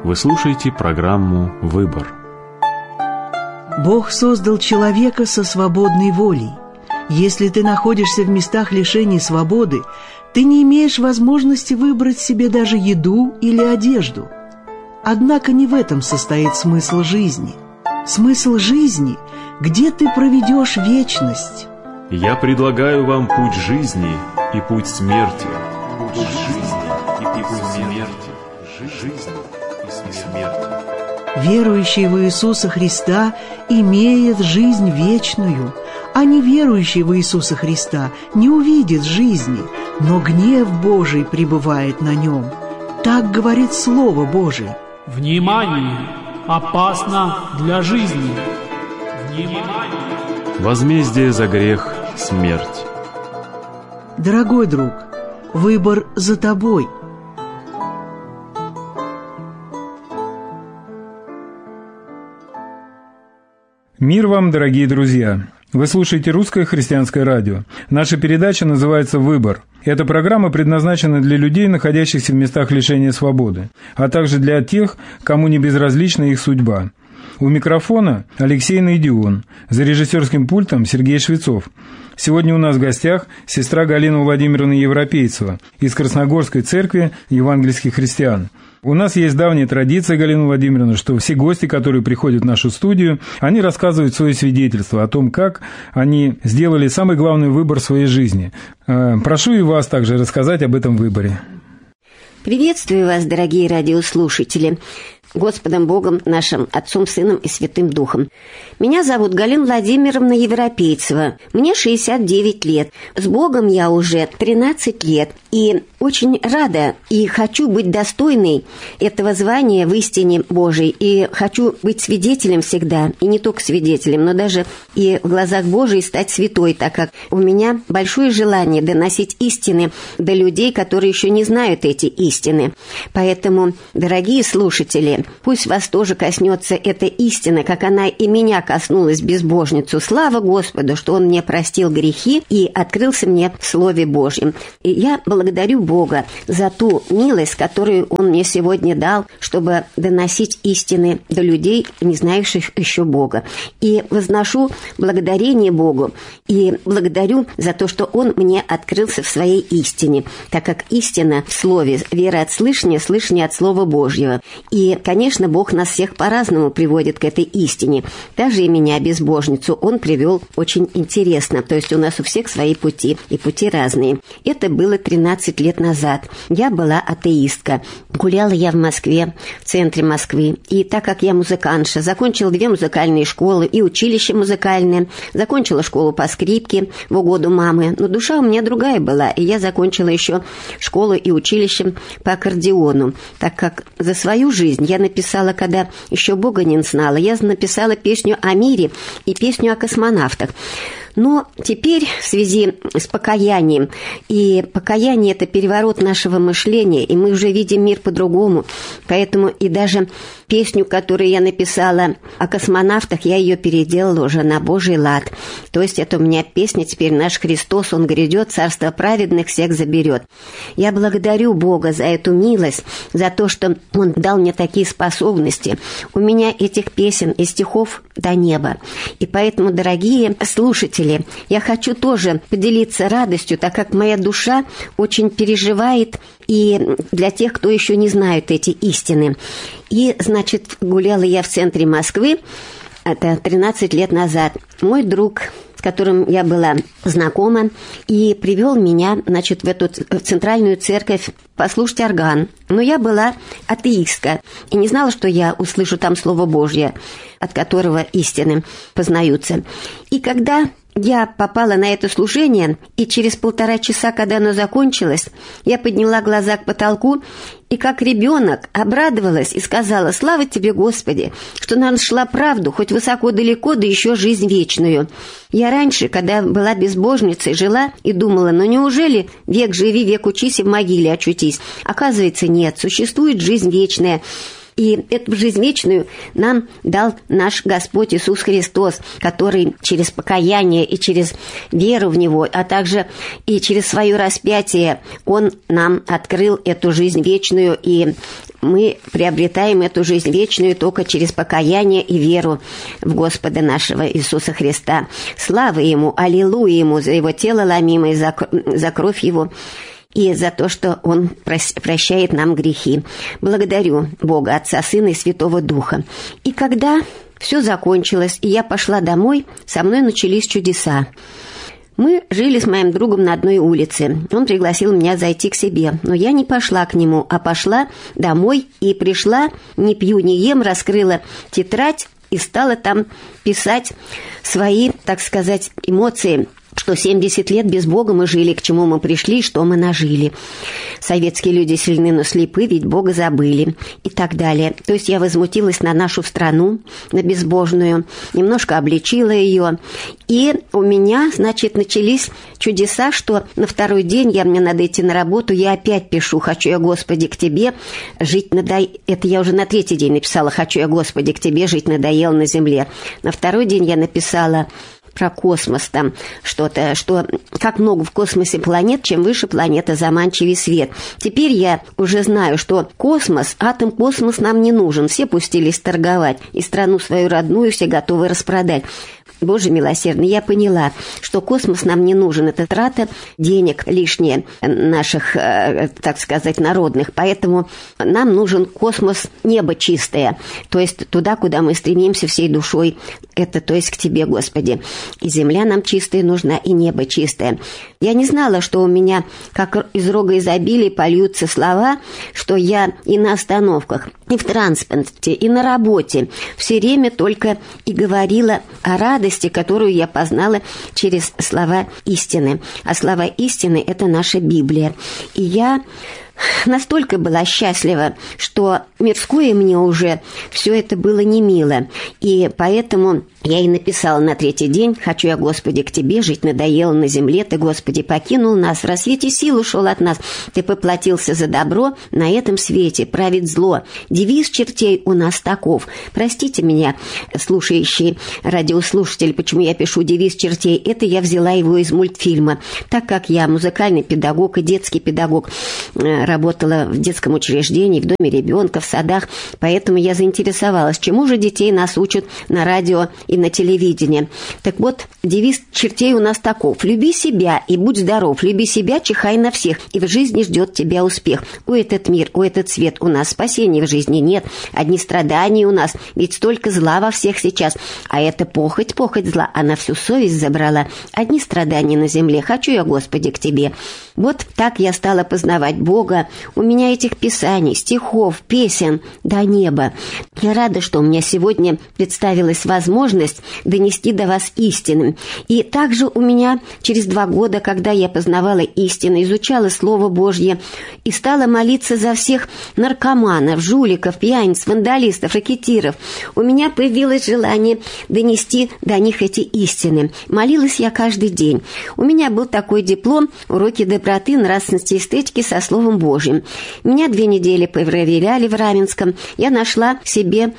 Вы слушаете программу «Выбор». Бог создал человека со свободной волей. Если ты находишься в местах лишения свободы, ты не имеешь возможности выбрать себе даже еду или одежду. Однако не в этом состоит смысл жизни. Смысл жизни – где ты проведешь вечность. Я предлагаю вам путь жизни и путь смерти. Путь жизни и путь смерти. Жизнь и смерть. Верующий в Иисуса Христа имеет жизнь вечную, а неверующий в Иисуса Христа не увидит жизни, но гнев Божий пребывает на нем. Так говорит Слово Божие. Внимание! Опасно для жизни! Внимание! Возмездие за грех – смерть. Дорогой друг, выбор за тобой. Мир вам, дорогие друзья! Вы слушаете «Русское христианское радио». Наша передача называется «Выбор». Эта программа предназначена для людей, находящихся в местах лишения свободы, а также для тех, кому не безразлична их судьба. У микрофона Алексей Найдион, за режиссерским пультом Сергей Швецов. Сегодня у нас в гостях сестра Галина Владимировна Европейцева из Красногорской церкви евангельских христиан. У нас есть давняя традиция, Галина Владимировна, что все гости, которые приходят в нашу студию, они рассказывают свое свидетельство о том, как они сделали самый главный выбор в своей жизни. Прошу и вас также рассказать об этом выборе. Приветствую вас, дорогие радиослушатели, Господом Богом нашим, Отцом, Сыном и Святым Духом. Меня зовут Галина Владимировна Европейцева. Мне 69 лет. С Богом я уже 13 лет. И очень рада и хочу быть достойной этого звания в истине Божией. И хочу быть свидетелем всегда. И не только свидетелем, но даже и в глазах Божией стать святой, так как у меня большое желание доносить истины до людей, которые еще не знают эти истины. Поэтому, дорогие слушатели, пусть вас тоже коснется эта истина, как она и меня коснулась, безбожницу. Слава Господу, что Он мне простил грехи и открылся мне в Слове Божьем. И я благодарю Бога за ту милость, которую Он мне сегодня дал, чтобы доносить истины до людей, не знающих еще Бога. И возношу благодарение Богу и благодарю за то, что Он мне открылся в своей истине, так как истина в Слове, вера от слышания, слышание от Слова Божьего. И, конечно, Бог нас всех по-разному приводит к этой истине. Даже и меня, безбожницу, Он привел очень интересно. То есть у нас у всех свои пути, и пути разные. Это было 13 лет назад. Я была атеистка. Гуляла я в Москве, в центре Москвы. И так как я музыкантша, закончила 2 музыкальные школы и училище музыкальное, закончила школу по скрипке в угоду мамы. Но душа у меня другая была, и я закончила еще школу и училище по аккордеону, так как за свою жизнь я написала, когда еще Бога не знала, я написала песню о мире и песню о космонавтах. Но теперь в связи с покаянием, и покаяние – это переворот нашего мышления, и мы уже видим мир по-другому, поэтому и даже песню, которую я написала о космонавтах, я ее переделала уже на Божий лад. То есть это у меня песня теперь «Наш Христос, Он грядет, царство праведных всех заберет». Я благодарю Бога за эту милость, за то, что Он дал мне такие способности. У меня этих песен и стихов до неба. И поэтому, дорогие слушатели, я хочу тоже поделиться радостью, так как моя душа очень переживает, и для тех, кто еще не знает эти истины. И, значит, гуляла я в центре Москвы, это 13 лет назад. Мой друг, с которым я была знакома, и привел меня, значит, в эту центральную церковь послушать орган. Но я была атеистка и не знала, что я услышу там Слово Божье, от которого истины познаются. И когда я попала на это служение, и через 1,5 часа, когда оно закончилось, я подняла глаза к потолку и, как ребенок, обрадовалась и сказала: «Слава тебе, Господи, что она нашла правду, хоть высоко-далеко, да еще жизнь вечную». Я раньше, когда была безбожницей, жила и думала: ну неужели век живи, век учись и в могиле очутись? Оказывается, нет, существует жизнь вечная. И эту жизнь вечную нам дал наш Господь Иисус Христос, который через покаяние и через веру в Него, а также и через свое распятие, Он нам открыл эту жизнь вечную и мы приобретаем эту жизнь вечную только через покаяние и веру в Господа нашего Иисуса Христа. Слава Ему, аллилуйя Ему за Его тело ломимое, за кровь Его и за то, что Он прощает нам грехи. Благодарю Бога, Отца, Сына и Святого Духа. И когда все закончилось, и я пошла домой, со мной начались чудеса. Мы жили с моим другом на одной улице. Он пригласил меня зайти к себе, но я не пошла к нему, а пошла домой и пришла, не пью, не ем, раскрыла тетрадь и стала там писать свои, так сказать, эмоции, что 70 лет без Бога мы жили, к чему мы пришли, что мы нажили. Советские люди сильны, но слепы, ведь Бога забыли. И так далее. То есть я возмутилась на нашу страну, на безбожную, немножко обличила ее. И у меня, значит, начались чудеса, что на второй день мне надо идти на работу, я опять пишу: «Хочу я, Господи, к Тебе жить Это я уже на третий день написала: «Хочу я, Господи, к Тебе жить надоело на земле». На второй день я написала про космос, там что-то, что как много в космосе планет, чем выше планета, заманчивый свет. Теперь я уже знаю, что космос, космос нам не нужен. Все пустились торговать, и страну свою родную все готовы распродать. Боже милосердный, я поняла, что космос нам не нужен. Это трата денег лишняя наших, так сказать, народных. Поэтому нам нужен космос, небо чистое. То есть туда, куда мы стремимся всей душой. Это, то есть, к Тебе, Господи. И земля нам чистая нужна, и небо чистое. Я не знала, что у меня, как из рога изобилия, польются слова, что я и на остановках, и в транспорте, и на работе все время только и говорила о радости, которую я познала через слова истины. А слова истины – это наша Библия. И я настолько была счастлива, что мирское мне уже все это было не мило. И поэтому я и написала на третий день: «Хочу я, Господи, к Тебе жить надоело на земле. Ты, Господи, покинул нас. В рассвете сил ушел от нас. Ты поплатился за добро, на этом свете правит зло. Девиз чертей у нас таков». Простите меня, слушающие радиослушатели, почему я пишу девиз чертей. Это я взяла его из мультфильма. Так как я музыкальный педагог и детский педагог, работала в детском учреждении, в доме ребенка, в садах, поэтому я заинтересовалась, чему же детей нас учат на радио и на телевидении. Так вот, девиз чертей у нас таков: «Люби себя и будь здоров, люби себя, чихай на всех, и в жизни ждет тебя успех». У этот мир, у этот свет у нас спасения в жизни нет, одни страдания у нас, ведь столько зла во всех сейчас, а это похоть зла, она всю совесть забрала. Одни страдания на земле, хочу я, Господи, к Тебе. Вот так я стала познавать Бога. У меня этих писаний, стихов, песен до неба. Я рада, что у меня сегодня представилась возможность донести до вас истины. И также у меня через 2 года, когда я познавала истину, изучала Слово Божье и стала молиться за всех наркоманов, жуликов, пьяниц, вандалистов, ракетиров, у меня появилось желание донести до них эти истины. Молилась я каждый день. У меня был такой диплом «Уроки доброты, нравственности и эстетики со Словом Божьим». Меня 2 недели проверяли в Раменском. Я нашла себе,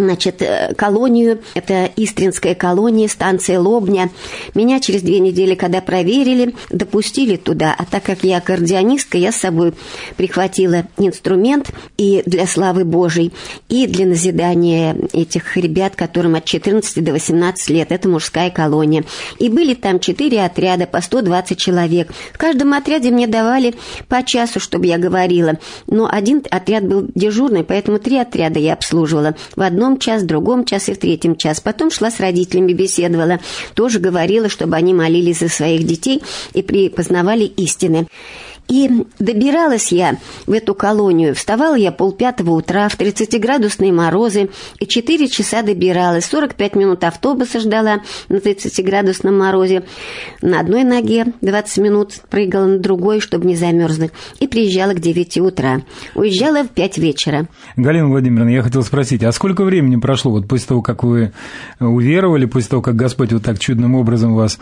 колонию, это Истринская колония, станция Лобня. Меня через 2 недели, когда проверили, допустили туда. А так как я аккордеонистка, я с собой прихватила инструмент и для славы Божией, и для назидания этих ребят, которым от 14 до 18 лет. Это мужская колония. И были там 4 отряда, по 120 человек. В каждом отряде мне давали по часу, чтобы я говорила. Но один отряд был дежурный, поэтому 3 отряда я обслуживала. В одном час, в другом час и в третьем час. Потом шла с родителями, беседовала. Тоже говорила, чтобы они молились за своих детей и познавали истины. И добиралась я в эту колонию. Вставала я 4:30 утра в 30-градусные морозы, и 4 часа добиралась. 45 минут автобуса ждала на 30-градусном морозе. На одной ноге 20 минут прыгала, на другой, чтобы не замерзнуть. И приезжала к 9 утра. Уезжала в 5 вечера. Галина Владимировна, я хотел спросить, а сколько времени прошло вот после того, как вы уверовали, после того, как Господь вот так чудным образом вас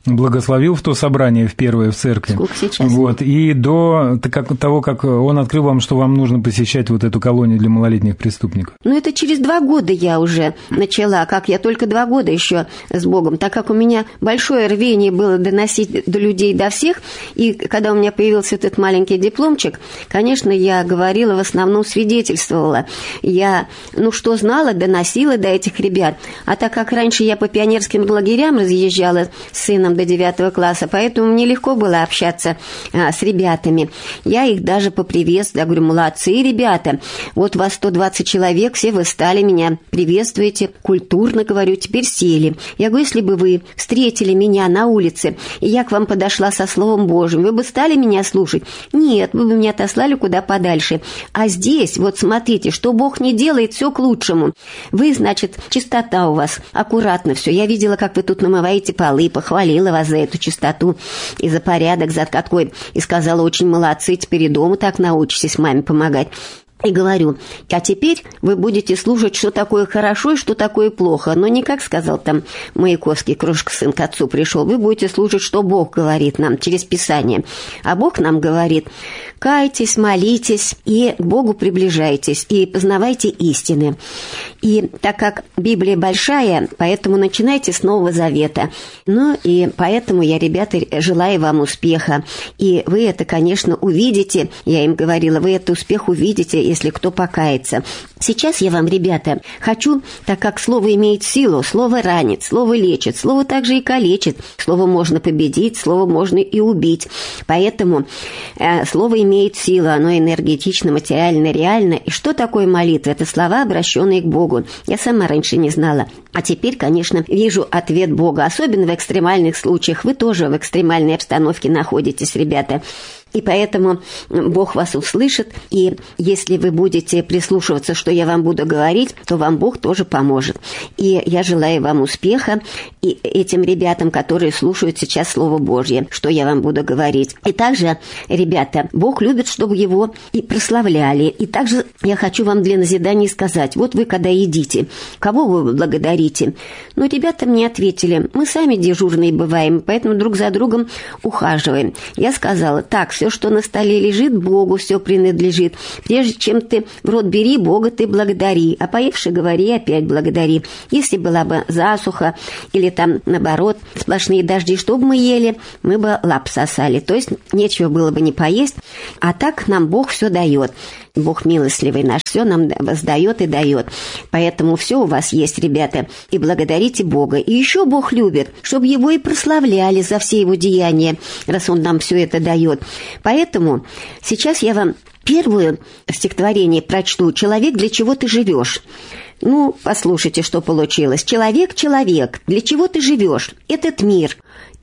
благословил в то собрание, в первое, в церкви. Сколько сейчас? Вот, и до того, как он открыл вам, что вам нужно посещать вот эту колонию для малолетних преступников. Ну, это через 2 года я уже начала, как я только 2 года еще с Богом, так как у меня большое рвение было доносить до людей, до всех, и когда у меня появился этот маленький дипломчик, конечно, я говорила, в основном свидетельствовала. Я, что знала, доносила до этих ребят. А так как раньше я по пионерским лагерям разъезжала с сыном до 9 класса, поэтому мне легко было общаться с ребятами. Я их даже поприветствовала. Я говорю, молодцы, ребята, вот вас 120 человек, все вы стали, меня приветствуете, культурно, говорю, теперь сели. Я говорю, если бы вы встретили меня на улице, и я к вам подошла со Словом Божьим, вы бы стали меня слушать? Нет, вы бы меня отослали куда подальше. А здесь, вот смотрите, что Бог не делает, все к лучшему. Вы, значит, чистота у вас, аккуратно все. Я видела, как вы тут намываете полы, похвалила вас за эту чистоту и за порядок, за такой, и сказала, очень молодцы, теперь и дома так научитесь маме помогать. И говорю, а теперь вы будете слушать, что такое хорошо и что такое плохо. Но не как сказал там Маяковский, крошка сын к отцу пришел. Вы будете слушать, что Бог говорит нам через Писание. А Бог нам говорит, кайтесь, молитесь и к Богу приближайтесь, и познавайте истины. И так как Библия большая, поэтому начинайте с Нового Завета. Ну и поэтому я, ребята, желаю вам успеха. И вы это, конечно, увидите, я им говорила, вы этот успех увидите, если кто покается. Сейчас я вам, ребята, хочу, так как слово имеет силу, слово ранит, слово лечит, слово также и калечит, слово можно победить, слово можно и убить. Поэтому слово имеет силу, оно энергетично, материально, реально. И что такое молитва? Это слова, обращенные к Богу. Я сама раньше не знала. А теперь, конечно, вижу ответ Бога, особенно в экстремальных случаях. Вы тоже в экстремальной обстановке находитесь, ребята. И поэтому Бог вас услышит, и если вы будете прислушиваться, что я вам буду говорить, то вам Бог тоже поможет. И я желаю вам успеха, и этим ребятам, которые слушают сейчас Слово Божье, что я вам буду говорить. И также, ребята, Бог любит, чтобы Его и прославляли. И также я хочу вам для назидания сказать, вот вы когда едите, кого вы благодарите? Ну, ребята мне ответили, мы сами дежурные бываем, поэтому друг за другом ухаживаем. Я сказала, так, все, что на столе лежит, Богу все принадлежит. Прежде чем ты в рот бери, Бога ты благодари. А поевши, говори, опять благодари. Если была бы засуха или там, наоборот, сплошные дожди, что бы мы ели? Мы бы лап сосали. То есть нечего было бы не поесть. А так нам Бог все дает. Бог милостливый наш, все нам воздает и дает. Поэтому все у вас есть, ребята, и благодарите Бога. И еще Бог любит, чтобы Его и прославляли за все Его деяния, раз Он нам все это дает. Поэтому сейчас я вам первое стихотворение прочту «Человек, для чего ты живешь?» Ну, послушайте, что получилось. «Человек, человек, для чего ты живешь? Этот мир,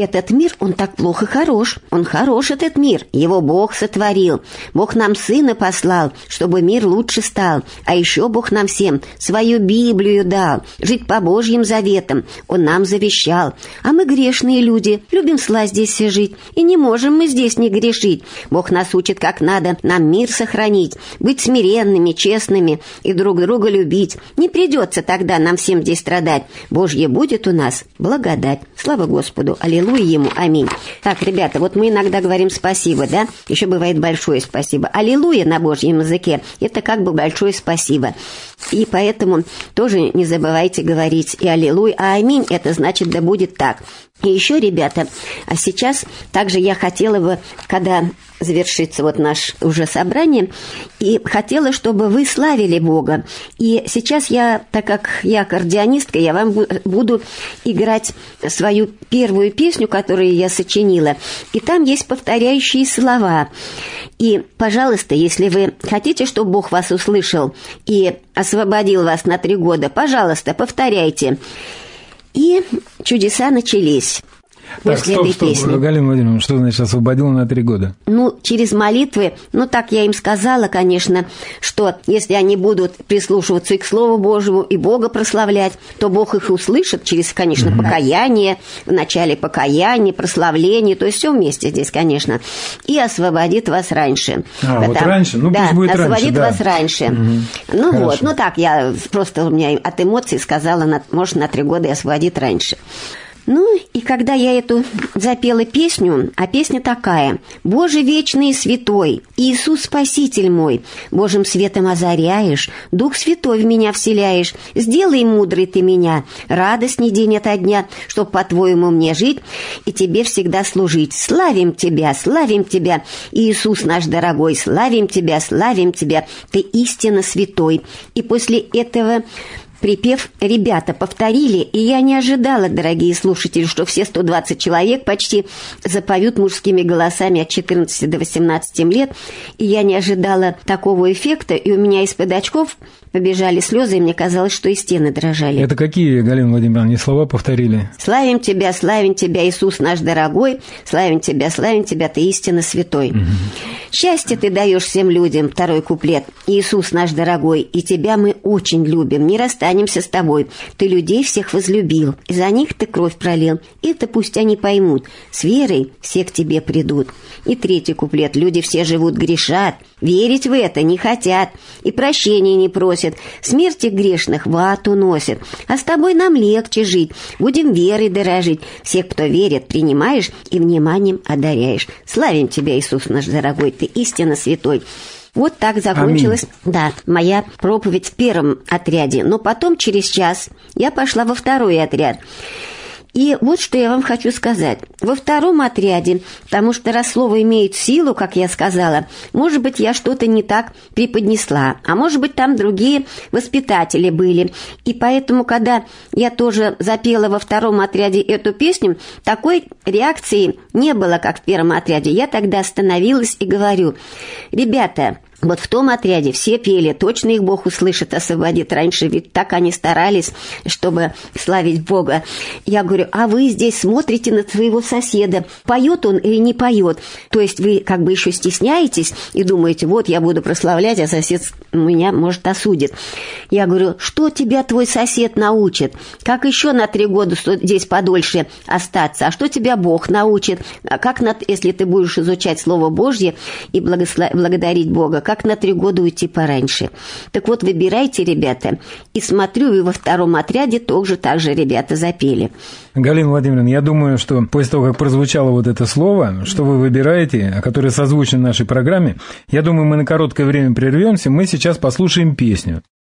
он так плохо хорош. Он хорош, этот мир. Его Бог сотворил. Бог нам Сына послал, чтобы мир лучше стал. А еще Бог нам всем свою Библию дал. Жить по Божьим заветам Он нам завещал. А мы грешные люди, любим сласть здесь все жить. И не можем мы здесь не грешить. Бог нас учит, как надо нам мир сохранить. Быть смиренными, честными и друг друга любить. Не придется тогда нам всем здесь страдать. Божье будет у нас благодать. Слава Господу. Аллилуйя Ему. Аминь. Так, ребята, вот мы иногда говорим спасибо, да? Еще бывает большое спасибо. Аллилуйя на Божьем языке. Это как бы большое спасибо. И поэтому тоже не забывайте говорить и аллилуйя, а аминь, это значит да будет так. И еще, ребята, а сейчас также я хотела бы, когда завершится вот наше уже собрание, и хотела, чтобы вы славили Бога. И сейчас я, так как я аккордеонистка, я вам буду играть свою первую песню, которую я сочинила. И там есть повторяющие слова. И, пожалуйста, если вы хотите, чтобы Бог вас услышал и освободил вас на 3 года, пожалуйста, повторяйте. И чудеса начались. Так, стоп, Галина Владимировна, что значит освободила на 3 года? Ну, через молитвы, так я им сказала, конечно, что если они будут прислушиваться и к Слову Божьему, и Бога прославлять, то Бог их услышит через, конечно, покаяние, в начале покаяние, прославление, то есть все вместе здесь, конечно, и освободит вас раньше. Вот раньше? Ну, да, пусть будет освободит раньше, вас раньше. Ну хорошо. Так, я просто у меня от эмоций сказала, может, на 3 года и освободит раньше. Ну, и когда я эту запела песню, а песня такая: «Боже вечный и святой, Иисус Спаситель мой, Божьим светом озаряешь, Дух Святой в меня вселяешь, сделай мудрый ты меня, радостней день ото дня, чтоб по-твоему мне жить и тебе всегда служить. Славим тебя, Иисус наш дорогой, славим тебя, ты истинно святой». И после этого припев ребята повторили, и я не ожидала, дорогие слушатели, что все 120 человек почти запоют мужскими голосами от 14 до 18 лет, и я не ожидала такого эффекта, и у меня из-под очков побежали слезы, и мне казалось, что и стены дрожали. Это какие, Галина Владимировна, слова повторили? Славим тебя, Иисус наш дорогой, славим тебя, ты истинно святой. Счастье ты даешь всем людям, второй куплет, Иисус наш дорогой, и тебя мы очень любим, не расстанемся с тобой. Ты людей всех возлюбил, и за них ты кровь пролил, это пусть они поймут, с верой все к тебе придут. И третий куплет, люди все живут, грешат, верить в это не хотят, и прощения не просят, смерти грешных в ад уносят. А с тобой нам легче жить, будем верой дорожить. Всех, кто верит, принимаешь и вниманием одаряешь. Славим тебя, Иисус наш дорогой, ты истинно святой. Вот так закончилась, моя проповедь в первом отряде. Но потом, через час, я пошла во второй отряд. И вот что я вам хочу сказать. Во втором отряде, потому что раз слово имеет силу, как я сказала, может быть, я что-то не так преподнесла, а может быть, там другие воспитатели были. И поэтому, когда я тоже запела во втором отряде эту песню, такой реакции не было, как в первом отряде. Я тогда остановилась и говорю: ребята, вот в том отряде все пели, точно их Бог услышит, освободит. Раньше ведь так они старались, чтобы славить Бога. Я говорю, а вы здесь смотрите на своего соседа, поет он или не поет. То есть вы как бы еще стесняетесь и думаете, вот я буду прославлять, а сосед меня, может, осудит. Я говорю, что тебя твой сосед научит? Как еще на 3 года здесь подольше остаться? А что тебя Бог научит? А как, если ты будешь изучать Слово Божье и благодарить Бога, как на 3 года уйти пораньше? Так вот, выбирайте, ребята. И смотрю, и во втором отряде тоже так же ребята запели. Галина Владимировна, я думаю, что после того, как прозвучало вот это слово, что вы выбираете, которое созвучно нашей программе, я думаю, мы на короткое время прервемся, мы сейчас послушаем песню.